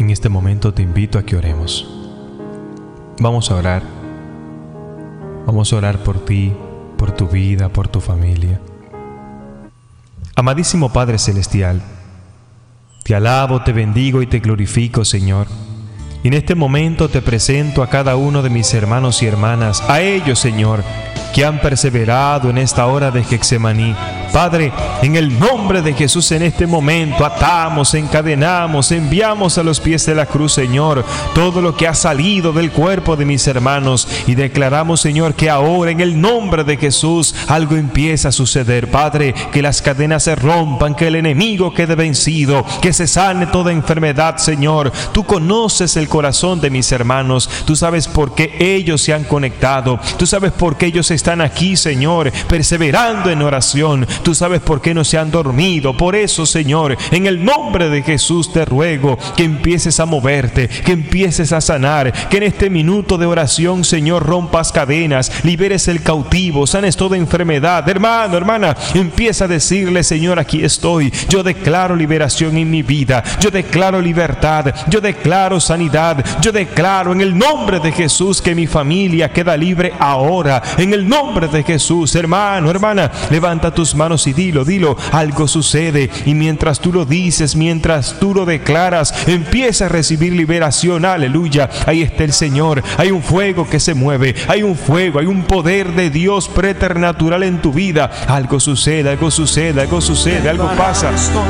En este momento te invito a que oremos. Vamos a orar. Vamos a orar por ti, por tu vida, por tu familia. Amadísimo Padre Celestial, te alabo, te bendigo y te glorifico, Señor. Y en este momento te presento a cada uno de mis hermanos y hermanas, a ellos, Señor, que han perseverado en esta hora de Getsemaní. Padre, en el nombre de Jesús, en este momento atamos, encadenamos, enviamos a los pies de la cruz, Señor, todo lo que ha salido del cuerpo de mis hermanos, y declaramos, Señor, que ahora en el nombre de Jesús algo empieza a suceder. Padre, que las cadenas se rompan, que el enemigo quede vencido, que se sane toda enfermedad, Señor. Tú conoces el corazón de mis hermanos, tú sabes por qué ellos se han conectado, tú sabes por qué ellos están aquí, Señor, perseverando en oración. Tú sabes por qué no se han dormido. Por eso, Señor, en el nombre de Jesús te ruego que empieces a moverte, que empieces a sanar, que en este minuto de oración, Señor, rompas cadenas, liberes el cautivo, sanes toda enfermedad. Hermano, hermana, empieza a decirle: Señor, aquí estoy. Yo declaro liberación en mi vida. Yo declaro libertad. Yo declaro sanidad. Yo declaro en el nombre de Jesús que mi familia queda libre ahora. En el nombre de Jesús, hermano, hermana, levanta tus manos y dilo, algo sucede. Y mientras tú lo dices, mientras tú lo declaras, empieza a recibir liberación. Aleluya, ahí está el Señor. Hay un fuego que se mueve, hay un fuego, hay un poder de Dios preternatural en tu vida. Algo sucede, algo sucede, algo sucede, algo pasa.